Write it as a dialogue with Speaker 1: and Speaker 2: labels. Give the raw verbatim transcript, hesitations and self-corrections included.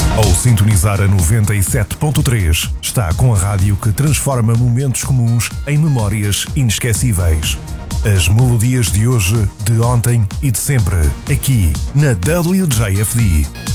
Speaker 1: Ao sintonizar a noventa e sete ponto três, está com a rádio que transforma momentos comuns em memórias inesquecíveis. As melodias de hoje, de ontem e de sempre, aqui na W J F D.